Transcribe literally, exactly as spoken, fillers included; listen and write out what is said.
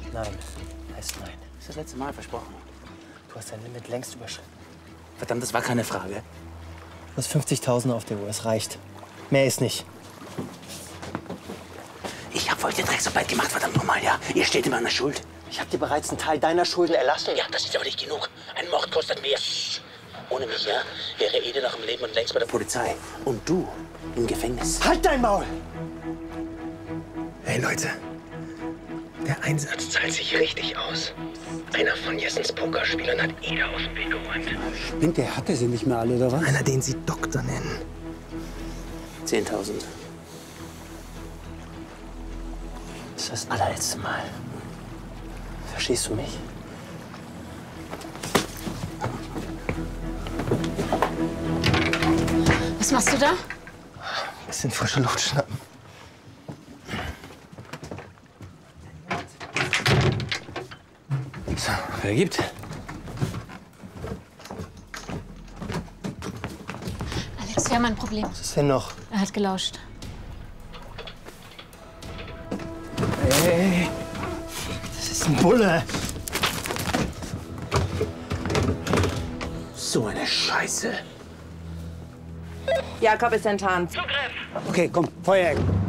Nein, heißt nein. Das ist das letzte Mal versprochen. Du hast dein Limit längst überschritten. Verdammt, das war keine Frage. Du hast fünfzigtausend auf der Uhr, es reicht. Mehr ist nicht. Ich hab heute Drecksarbeit gemacht, verdammt nochmal, ja. Ihr steht immer an der Schuld. Ich habe dir bereits einen Teil deiner Schulden erlassen. Ja, das ist aber nicht genug. Ein Mord kostet mehr. Ohne mich, ja, wäre Ede noch im Leben und längst bei der Polizei. Und du im Gefängnis. Halt dein Maul! Hey Leute, der Einsatz zahlt sich richtig aus. Einer von Jessens Pokerspielern hat Ede aus dem Weg geräumt. Spinnt, der hatte sie nicht mehr alle, oder was? Einer, den sie Doktor nennen. Zehntausend. Das ist das allerletzte Mal. Verstehst du mich? Was machst du da? Bisschen frische Luft schnappen. So, wer gibt? Alex, wir haben ein Problem. Was ist denn noch? Er hat gelauscht. Hey, das ist ein Bulle. So eine Scheiße. Jakob ist enttarnt. Okay, komm, Feuer.